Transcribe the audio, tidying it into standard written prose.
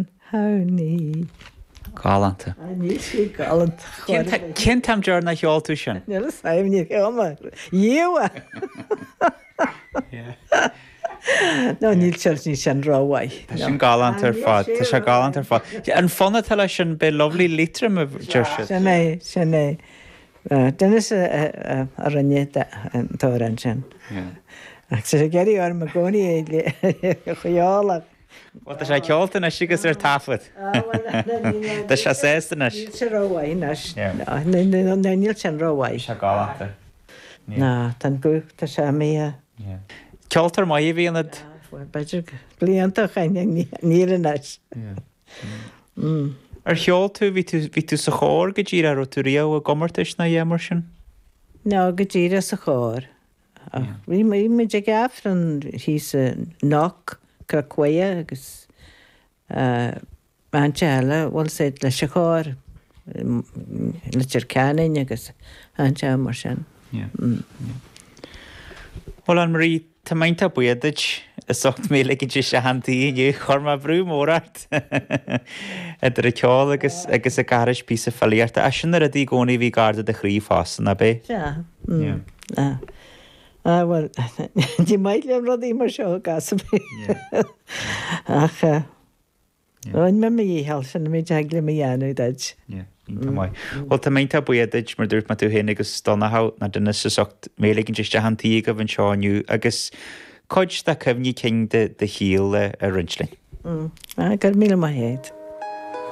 an haní. Galanta. Ní sí galant. Cén tam dear na cheol tú sin? Níl saimní cheolma. Díha. No, níl seart ní sin ráhaid. Tá sin galant ar fad. Tá sé galant ar fad. An fonna tal sin be lovely litra me deir sin. Sin é. Dennis a rinne tóran sin. Ach sé geirí ar a gcóí chuála. Well, tá sé ceoltain sigus ar tafud. Tá sé séstanna. Níl sé ráhaid níl sin ráhaid. Se galanta. Ná, tan go tá sé mé. Ceoltar mai bhíonad. Beidir blianta chaine níl nas. Ar cheol tú ví tú sa chóir go ddíra ru tú riamh a gomartais na dhémar sin? Ná go ddíra sa chóir. Bhí mé de gafran hí sa nach cracuia agus bainte eile bhil sé le sa chóir le tir canin agus bainte mar sin. Well, an Marie, tá mainta buideid is 8 míle go dtí sé hantaí inniu churma brú mórart. Idir a ceol agus a garis pí a fallíarta. A sin ar a dí gcónaí bhí garda de chrí fásan na bé? Well, dí maid le rodí mar seo gas mé. Ach, óin me mé hel sin mé teagla mé dhéanú deid. Well, tá mainta buideid mar dúirt ma tú héna agus donnaá na duna sa 8 míle go dtí hantaí go bhain seániu agus coid de cymhní cin de híal a rinslin. Gur míle mai héad.